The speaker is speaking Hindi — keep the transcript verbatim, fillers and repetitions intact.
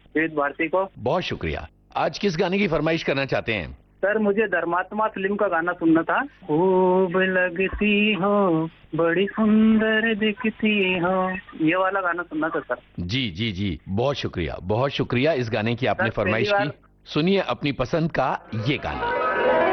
विविध भारती को। बहुत शुक्रिया। आज किस गाने की फरमाइश करना चाहते हैं? सर मुझे धर्मात्मा फिल्म का गाना सुनना था। खूब लगती हो, बड़ी सुंदर दिखती हो, ये वाला गाना सुनना था सर। जी जी जी, बहुत शुक्रिया, बहुत शुक्रिया इस गाने की आपने सर, पहली फरमाइश की। बार सुनिए अपनी पसंद का ये गाना।